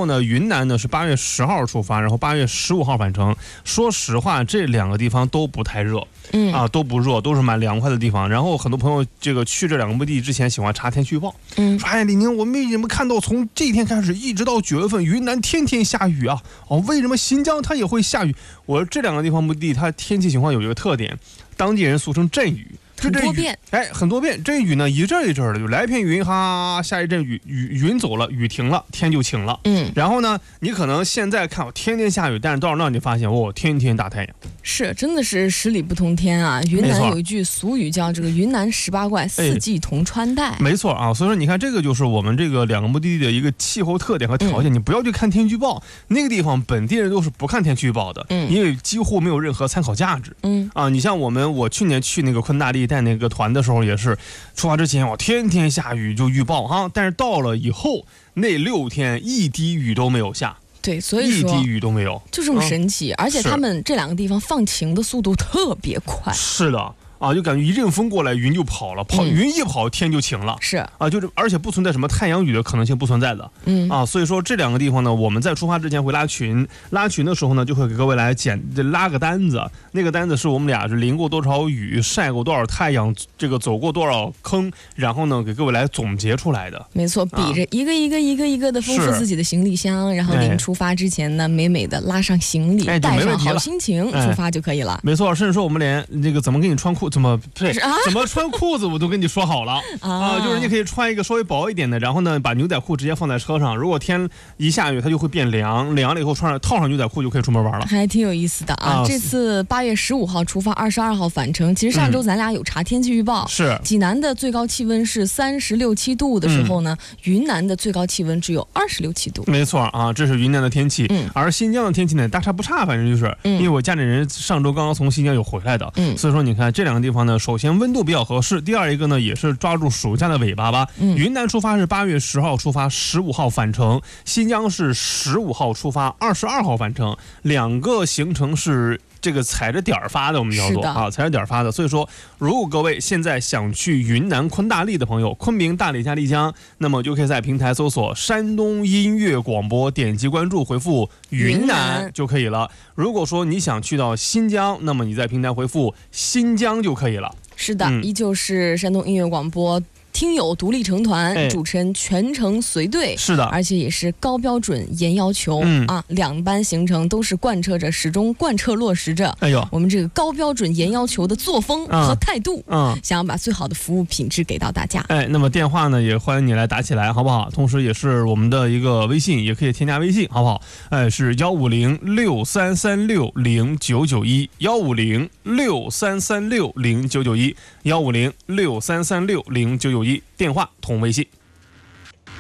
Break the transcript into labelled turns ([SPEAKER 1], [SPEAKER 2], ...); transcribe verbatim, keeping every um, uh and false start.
[SPEAKER 1] 后呢，云南呢是八月十号出发，然后八月十五号返程。说实话，这两个地方都不太热，
[SPEAKER 2] 嗯
[SPEAKER 1] 啊，都不热，都是蛮凉快的地方。然后很多朋友这个去这两个目的地之前喜欢查天气预报，
[SPEAKER 2] 嗯，
[SPEAKER 1] 说哎，李宁，我们为什么看到从这一天开始一直到九月份，云南天天下雨啊？哦，为什么新疆它也会下雨？我说这两个地方目的地，它天气情况有一个特点，当地人俗称阵雨。
[SPEAKER 2] 很多变，
[SPEAKER 1] 哎，很多变。这雨呢，一阵一阵的，就来一片云，哈，下一阵雨，雨云走了，雨停了，天就晴了。
[SPEAKER 2] 嗯，
[SPEAKER 1] 然后呢，你可能现在看我天天下雨，但是到那你发现，哦，天天大太阳。
[SPEAKER 2] 是，真的是十里不同天啊！云南有一句俗语叫这个云南十八怪，四季同穿戴。
[SPEAKER 1] 没错啊，所以说你看，这个就是我们这个两个目的地的一个气候特点和条件。嗯、你不要去看天气预报，那个地方本地人都是不看天气预报的，嗯，因为几乎没有任何参考价值。
[SPEAKER 2] 嗯
[SPEAKER 1] 啊，你像我们，我去年去那个昆大丽带那个团的时候，也是出发之前我天天下雨就预报哈，但是到了以后那六天一滴雨都没有下。
[SPEAKER 2] 对，所以说
[SPEAKER 1] 一滴雨都没有，
[SPEAKER 2] 就这么神奇，嗯、而且他们这两个地方放晴的速度特别快。
[SPEAKER 1] 是的。啊，就感觉一阵风过来，云就跑了，跑、嗯、云一跑，天就晴了。
[SPEAKER 2] 是
[SPEAKER 1] 啊，就是而且不存在什么太阳雨的可能性，不存在的。
[SPEAKER 2] 嗯
[SPEAKER 1] 啊，所以说这两个地方呢，我们在出发之前会拉群，拉群的时候呢，就会给各位来简拉个单子，那个单子是我们俩是淋过多少雨，晒过多少太阳，这个走过多少坑，然后呢给各位来总结出来的。
[SPEAKER 2] 没错，比着一个一个一个一个的丰富自己的行李箱，然后临出发之前呢，美美的拉上行李，
[SPEAKER 1] 哎、
[SPEAKER 2] 带上好心情、哎、出发就可以了。
[SPEAKER 1] 没错，甚至说我们连这个怎么给你穿裤，怎么对。怎么穿裤子我都跟你说好了啊, 啊，就是你可以穿一个稍微薄一点的，然后呢把牛仔裤直接放在车上，如果天一下雨它就会变凉，凉了以后穿上套上牛仔裤就可以出门玩了，
[SPEAKER 2] 还挺有意思的 啊, 啊。这次八月十五号出发，二十二号返程。其实上周咱俩有查天气预报，
[SPEAKER 1] 是、嗯、
[SPEAKER 2] 济南的最高气温是三十六七度的时候呢、嗯，云南的最高气温只有二十六七度。
[SPEAKER 1] 没错啊，这是云南的天气，嗯，而新疆的天气呢大差不差，反正就是、嗯、因为我家里人上周刚刚从新疆有回来的，嗯，所以说你看这两个地方呢，首先温度比较合适。第二一个呢，也是抓住暑假的尾巴吧。嗯、云南出发是八月十号出发，十五号返程；新疆是十五号出发，二十二号返程。两个行程是这个踩着点儿发的，我们叫做啊，踩着点儿发的。所以说，如果各位现在想去云南昆大丽的朋友，昆明、大理加丽江，那么就可以在平台搜索山东音乐广播，点击关注，回复云南就可以了。如果说你想去到新疆，那么你在平台回复新疆就可以了。
[SPEAKER 2] 是的、嗯，依旧是山东音乐广播听友独立成团、哎，主持人全程随队，
[SPEAKER 1] 是的，
[SPEAKER 2] 而且也是高标准严要求、嗯、啊，两班行程都是贯彻着，始终贯彻落实着，
[SPEAKER 1] 哎呦，
[SPEAKER 2] 我们这个高标准严要求的作风和态度，嗯，想要把最好的服务品质给到大家。
[SPEAKER 1] 哎，那么电话呢，也欢迎你来打起来，好不好？同时也是我们的一个微信，也可以添加微信，好不好？哎，是幺五零六三三六零九九一，幺五零六三三六零九九一，幺五零六三三六零九九一，电话同微信。